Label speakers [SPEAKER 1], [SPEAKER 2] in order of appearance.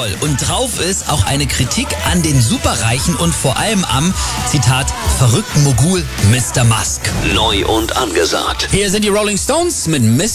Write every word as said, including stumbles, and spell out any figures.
[SPEAKER 1] toll. Und drauf ist auch eine Kritik an den Superreichen und vor allem am, Zitat, verrückten Mogul Mister Musk.
[SPEAKER 2] Neu und angesagt.
[SPEAKER 1] Hier sind die Rolling Stones mit Mister